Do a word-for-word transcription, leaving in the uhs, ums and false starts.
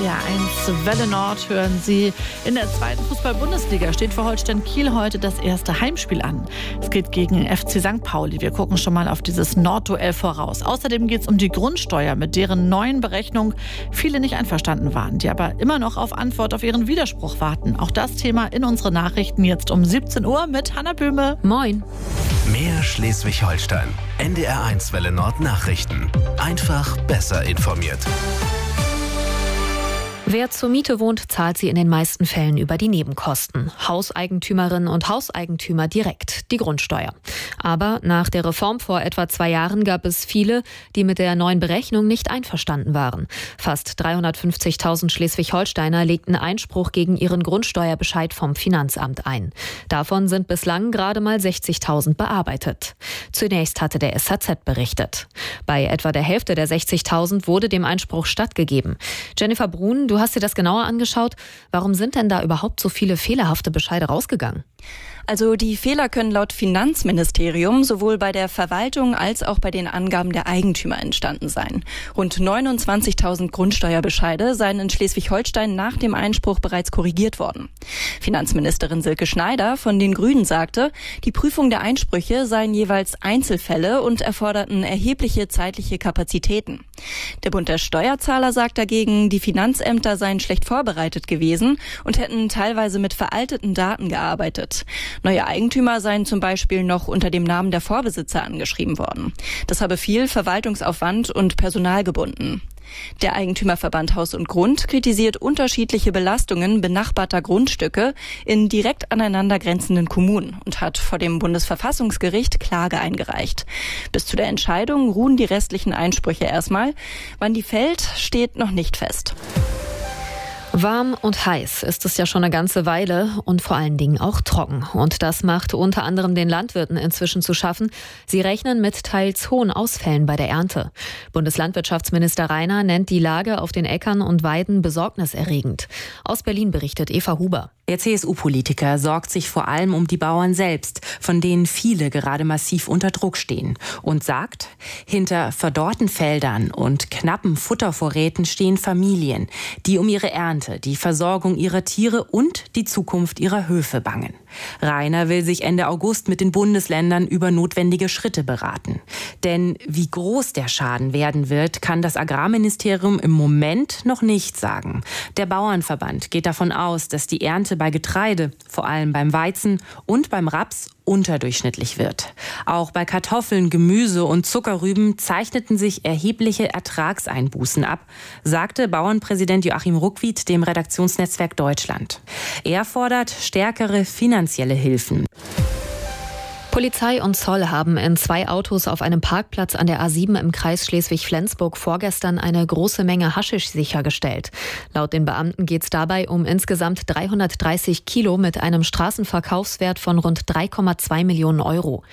R eins Welle Nord hören Sie. In der zweiten Fußball-Bundesliga steht für Holstein Kiel heute das erste Heimspiel an. Es geht gegen F C Sankt Pauli. Wir gucken schon mal auf dieses Nordduell voraus. Außerdem geht es um die Grundsteuer, mit deren neuen Berechnung viele nicht einverstanden waren, die aber immer noch auf Antwort auf ihren Widerspruch warten. Auch das Thema in unseren Nachrichten jetzt um siebzehn Uhr mit Hanna Böhme. Moin. Mehr Schleswig-Holstein. N D R eins Welle Nord Nachrichten. Einfach besser informiert. Wer zur Miete wohnt, zahlt sie in den meisten Fällen über die Nebenkosten. Hauseigentümerinnen und Hauseigentümer direkt die Grundsteuer. Aber nach der Reform vor etwa zwei Jahren gab es viele, die mit der neuen Berechnung nicht einverstanden waren. Fast dreihundertfünfzigtausend Schleswig-Holsteiner legten Einspruch gegen ihren Grundsteuerbescheid vom Finanzamt ein. Davon sind bislang gerade mal sechzigtausend bearbeitet. Zunächst hatte der S H Z berichtet. Bei etwa der Hälfte der sechzigtausend wurde dem Einspruch stattgegeben. Jennifer Brun, du Du hast dir das genauer angeschaut. Warum sind denn da überhaupt so viele fehlerhafte Bescheide rausgegangen? Also die Fehler können laut Finanzministerium sowohl bei der Verwaltung als auch bei den Angaben der Eigentümer entstanden sein. Rund neunundzwanzigtausend Grundsteuerbescheide seien in Schleswig-Holstein nach dem Einspruch bereits korrigiert worden. Finanzministerin Silke Schneider von den Grünen sagte, die Prüfung der Einsprüche seien jeweils Einzelfälle und erforderten erhebliche zeitliche Kapazitäten. Der Bund der Steuerzahler sagt dagegen, die Finanzämter seien schlecht vorbereitet gewesen und hätten teilweise mit veralteten Daten gearbeitet. Neue Eigentümer seien zum Beispiel noch unter dem Namen der Vorbesitzer angeschrieben worden. Das habe viel Verwaltungsaufwand und Personal gebunden. Der Eigentümerverband Haus und Grund kritisiert unterschiedliche Belastungen benachbarter Grundstücke in direkt aneinander grenzenden Kommunen und hat vor dem Bundesverfassungsgericht Klage eingereicht. Bis zu der Entscheidung ruhen die restlichen Einsprüche erstmal. Wann die fällt, steht noch nicht fest. Warm und heiß ist es ja schon eine ganze Weile und vor allen Dingen auch trocken. Und das macht unter anderem den Landwirten inzwischen zu schaffen. Sie rechnen mit teils hohen Ausfällen bei der Ernte. Bundeslandwirtschaftsminister Reiner nennt die Lage auf den Äckern und Weiden besorgniserregend. Aus Berlin berichtet Eva Huber. Der C S U-Politiker sorgt sich vor allem um die Bauern selbst, von denen viele gerade massiv unter Druck stehen. Und sagt, hinter verdorrten Feldern und knappen Futtervorräten stehen Familien, die um ihre Ernte, die Versorgung ihrer Tiere und die Zukunft ihrer Höfe bangen. Reiner will sich Ende August mit den Bundesländern über notwendige Schritte beraten. Denn wie groß der Schaden werden wird, kann das Agrarministerium im Moment noch nicht sagen. Der Bauernverband geht davon aus, dass die Ernte bei Getreide, vor allem beim Weizen und beim Raps, unterdurchschnittlich wird. Auch bei Kartoffeln, Gemüse und Zuckerrüben zeichneten sich erhebliche Ertragseinbußen ab, sagte Bauernpräsident Joachim Ruckwied dem Redaktionsnetzwerk Deutschland. Er fordert stärkere finanzielle Hilfen. Polizei und Zoll haben in zwei Autos auf einem Parkplatz an der A sieben im Kreis Schleswig-Flensburg vorgestern eine große Menge Haschisch sichergestellt. Laut den Beamten geht es dabei um insgesamt dreihundertdreißig Kilo mit einem Straßenverkaufswert von rund drei Komma zwei Millionen Euro.